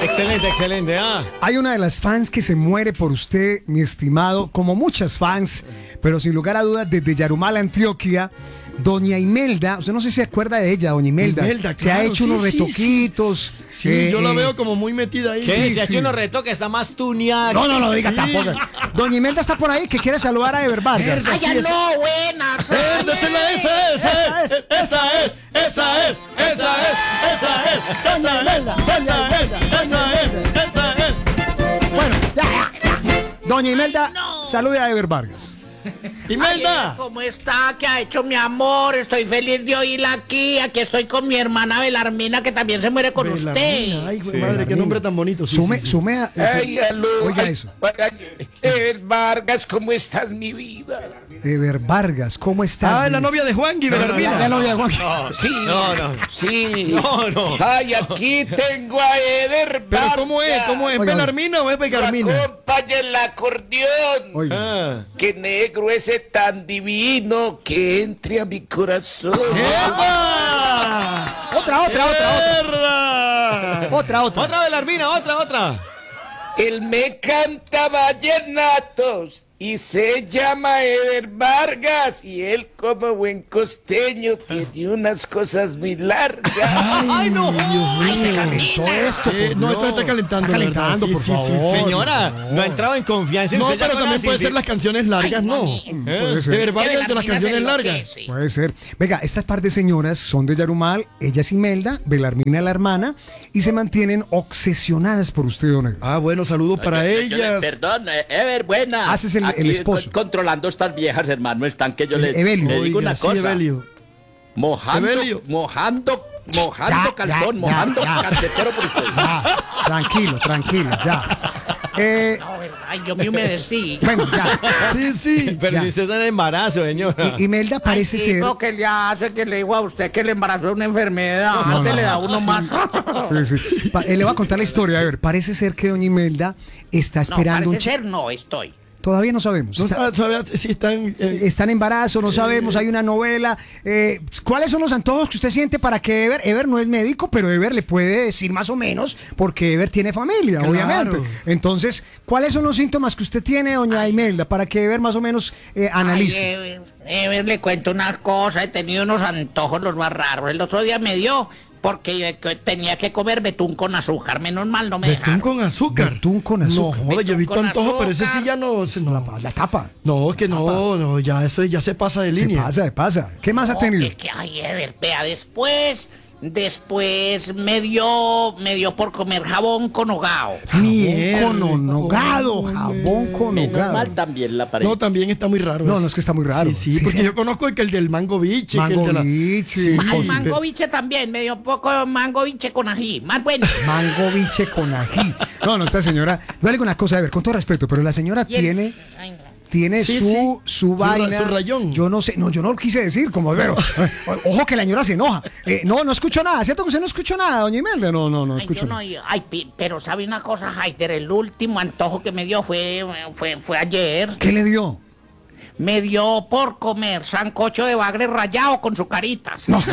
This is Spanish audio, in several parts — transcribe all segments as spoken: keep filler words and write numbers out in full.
Excelente, excelente. Ah. Hay una de las fans que se muere por usted, mi estimado, como muchas fans, pero sin lugar a dudas, desde Yarumal, Antioquia. Doña Imelda, usted no sé si se acuerda de ella, doña Imelda. Imelda, se ha claro, hecho sí, unos sí, retoquitos. Sí, sí, eh, yo la eh, veo como muy metida ahí. ¿Qué? Sí, Se ha sí. hecho unos retos que está más tuneada. No, no lo diga Sí. tampoco. Doña Imelda está por ahí que quiere saludar a Ever Vargas. Verga. Ay, no, buenas. Eh, désela, esa es, Esa es, eh, esa es, esa es, esa es, esa es, esa es, esa es, esa es, esa es. Bueno, ya, ya, ya. Doña Imelda, No. salude a Ever Vargas. Imelda. ¿Cómo está? ¿Qué ha hecho mi amor? Estoy feliz de oírla aquí. Aquí estoy con mi hermana Belarmina, que también se muere con Belarmina, usted. Ay, güey, Sí, madre, qué Belarmina. nombre tan bonito. Sí, Sume, sí, sí. sume a. Ay, aló. Oiga Ay, eso. ay, eh, Vargas, ¿cómo estás, mi vida? Ever Vargas, ¿cómo estás? Ah, es la novia de Juan La, Belarmina. la novia de Juan. Sí, No, no. sí. No, no. Ay, aquí tengo a Eder Pero Vargas. ¿cómo es? ¿Cómo es? Oiga, ¿Belarmina o es Lo Belarmina? acompaña el acordeón. Oiga. Ah. Qué negro ese tan divino que entre a mi corazón. ¡Epa! Otra, otra, otra, otra. ¡Mierda! Otra, otra. Otra Belarmina, otra, otra. Él me canta vallenatos y se llama Eder Vargas y él como buen costeño tiene unas cosas muy largas. ¡Ay, no! Ay, se Todo esto, Eh, por no, Dios. esto está calentando. Está la verdad. calentando, Sí, por sí, sí, favor. Señora, no ha entrado en confianza. No, Usted ya pero también conoce, puede sí. ser las canciones largas, Ay, ¿no. mami. Puede ser. De Ever Es que Vargas de las Belarmina canciones se largas. enloquece. Puede ser. Venga, estas par de señoras son de Yarumal, ella es Imelda, Belarmina la hermana, y se mantienen obsesionadas por usted, don Ever. Ah, bueno, saludos para Yo- yo le- ellas. Perdón, eh, Ever, buena. Haces el- el Aquí esposo. co- controlando estas viejas, hermano. Están que yo Eh, les, Evelio. le digo Oiga, una sí, cosa. Evelio. Mojando, Evelio. mojando, mojando Ya, calzón, ya, mojando ya, ya. calcetero por usted. Ya, tranquilo, tranquilo, ya. Eh, No, verdad, ay, yo me humedecí. bueno, ya. Sí, sí. Pero Ya. si usted está en embarazo, señora. I- Imelda parece Ay, ser. tipo, que le hace que le digo a usted que el embarazo es una enfermedad. No, Antes no, le da no. uno más. Sí, sí. Pa- eh, le voy a contar la historia. A ver, parece ser que doña Imelda está No, esperando un parece chi- ser no estoy. Todavía no sabemos. No Está- sabe si están. eh, Está en embarazo, no sabemos, hay una novela. Eh, ¿Cuáles son los antojos que usted siente para que Ever, Ever no es médico, pero Ever le puede decir más o menos, porque Ever tiene familia, Claro. obviamente? Entonces, ¿cuáles son los síntomas que usted tiene, doña Imelda, para que Ever más o menos eh, analice? Ay, Ever, Ever, le cuento una cosa, he tenido unos antojos los más raros. El otro día me dio porque yo que- tenía que comer betún con azúcar. Menos mal no me Betún dejaron. con azúcar. Betún con azúcar. No, joder, yo he visto Betún con antojos, pero ese sí azúcar. ya no. se- la, No, la tapa. no, es que no, no, ya eso ya se pasa de Se línea. pasa, se pasa. ¿Qué más ha No, tenido? que- que- ay, Ever, vea, después, después me dio, me dio por comer jabón con hogao. Mierda, Jabón con onogado, hombre. jabón con Menos onogado. mal también la pared. No, también está muy raro. No, eso. no, es que está muy raro. Sí, sí, Sí, porque sí. yo conozco el que el del mango biche. que el Mango de la- biche. Sí, Ay, con- mango biche también, me dio un poco de mango biche con ají. Más bueno. Mango biche con ají. No, no, esta señora. No le digo una cosa, a ver, con todo respeto, pero la señora Y el- tiene. Ay, no. Tiene Sí, su, sí. su Su ra- vaina. su rayón. Yo no sé, no, yo no lo quise decir, como, pero. Ojo que la señora se enoja. Eh, no, no escucho nada. ¿Cierto que usted no escuchó nada, doña Imelda? No, no, no Ay, escucho yo no, nada. ay, pi- pero sabe una cosa, Haider, el último antojo que me dio fue, fue, fue ayer. ¿Qué le dio? Me dio por comer sancocho de bagre rallado con sus caritas. No,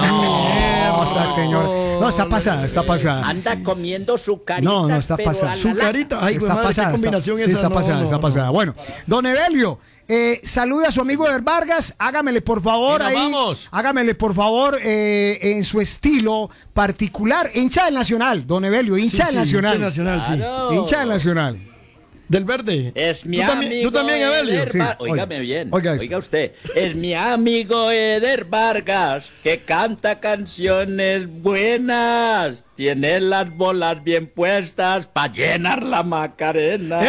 no, esa señora. No, está pasada, está pasada. Anda comiendo su carita. No, no está pasada. Su carita. Ay, güey, Está madre, pasada. qué Está, combinación sí, esa. está No, pasada, no, está no. pasada. Bueno, don Evelio. Eh, salude a su amigo Ever Vargas, hágamele por favor Y nos ahí, vamos. hágamele por favor eh, en su estilo particular, hincha del Nacional, don Evelio, Sí, hincha sí, del Nacional, Internacional, sí. Claro. hincha del Nacional. Del verde. Es mi ¿Tú amigo. también, ¿Tú también, Evelio? Eder Sí, Var- oiga, Óigame bien. oiga Oiga, esto. usted. Es mi amigo Eder Vargas, que canta canciones buenas. Tiene las bolas bien puestas para llenar la Macarena.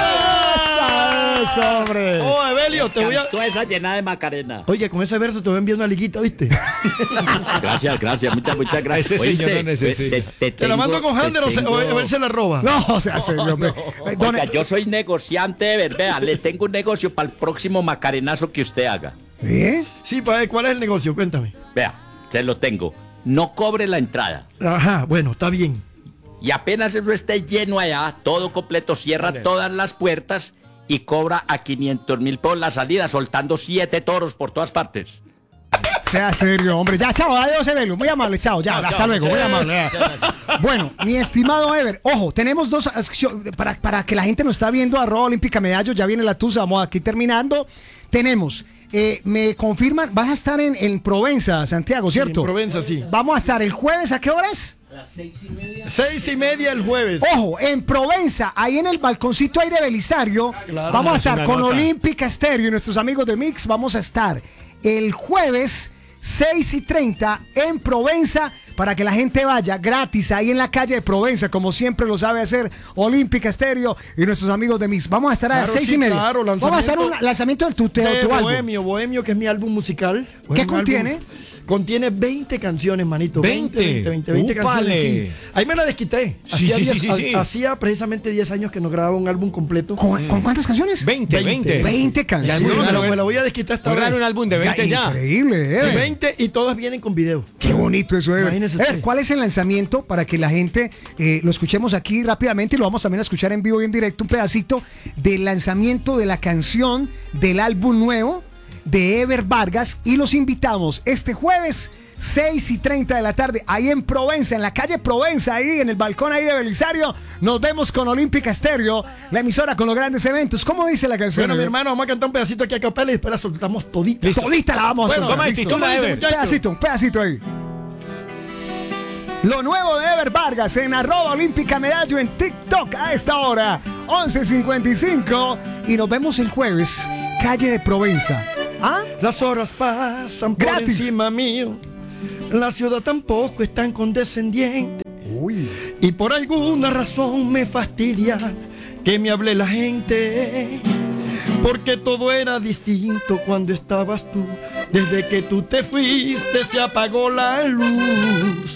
¡Esa es, hombre! Oh, Evelio, te voy a. Cantó esa llena de Macarena. Oye, con ese verso te voy a enviar una liguita, ¿viste? Gracias, gracias, muchas, muchas gracias. Ese señor ¿Oíste? no necesita. Te, te ¿Te la mando tengo- con te Hander o, se- o tengo- él se la roba? No, o sea, señor, hombre. Eh, don- Oiga, yo soy negociante, Ever. Vea, le tengo un negocio para el próximo macarenazo que usted haga. ¿Eh? Sí, pa, ver, ¿cuál es el negocio? Cuéntame. Vea, se lo tengo. No cobre la entrada. Ajá, bueno, está bien. Y apenas eso esté lleno allá, todo completo, cierra todas las puertas y cobra a quinientos mil por la salida, soltando siete toros por todas partes. Sea serio, hombre. Ya, chao, adiós, Evelo. Muy amable, chao, ya, Chao, hasta chao, luego, muy muchas amable. gracias, muchas Bueno, mi estimado Ever, ojo, tenemos dos acciones para, para que la gente nos está viendo, arroba Olímpica Medallo, ya viene la tusa, vamos aquí terminando. Tenemos, eh, me confirman, vas a estar en, en Provenza, Santiago, ¿cierto? En Provenza, sí. Vamos a estar el jueves, ¿a qué horas? Seis y media el jueves. Ojo, en Provenza, ahí en el balconcito ahí de Belisario, Claro, vamos a es estar una con nota. Olímpica Estéreo y nuestros amigos de Mix. Vamos a estar el jueves seis y treinta en Provenza para que la gente vaya gratis ahí en la calle de Provenza, como siempre lo sabe hacer Olímpica Estéreo y nuestros amigos de Mix. Vamos a estar a las Claro, seis sí, y media. claro, vamos a estar en un lanzamiento lanzamiento del tu, de De tu álbum. Bohemio, Bohemio, que es mi álbum musical. ¿Qué Es un contiene? álbum- Contiene veinte canciones, manito. veinte. veinte, veinte, veinte Úpale. canciones. Sí. Ahí me la desquité. Sí, Hacía, sí, sí, diez- sí, sí. ha- hacía precisamente diez años que no grababa un álbum completo. ¿Con, ¿con cuántas canciones? veinte, veinte. veinte Ya, canciones. me, raro, lo- ¿eh? me la voy a desquitar esta Muy vez. raro un álbum de veinte ya. Increíble, Sí, eh. veinte y todas vienen con video. Qué bonito eso, Ever. Imagínese Ever, usted. ¿cuál es el lanzamiento para que la gente eh, lo escuchemos aquí rápidamente y lo vamos también a escuchar en vivo y en directo, un pedacito del lanzamiento de la canción del álbum nuevo de Ever Vargas y los invitamos este jueves seis y treinta de la tarde ahí en Provenza, en la calle Provenza, ahí en el balcón ahí de Belisario. Nos vemos con Olímpica Estéreo, la emisora con los grandes eventos. ¿Cómo dice la canción? Bueno, mi Ever? hermano, vamos a cantar un pedacito aquí a capela y después la soltamos todita. Listo. Todita la vamos a Bueno, soltar. toma, Listo. titula, ¿Cómo dice, Ever. muchacho? Un pedacito, un pedacito ahí. Lo nuevo de Ever Vargas en arroba Olímpica Medallo en TikTok a esta hora, once cincuenta y cinco. Y nos vemos el jueves, calle de Provenza. ¿Ah? Las horas pasan por Gratis. encima mío. La ciudad tampoco es tan condescendiente. Uy. Y por alguna razón me fastidia que me hable la gente. Porque todo era distinto cuando estabas tú. Desde que tú te fuiste se apagó la luz.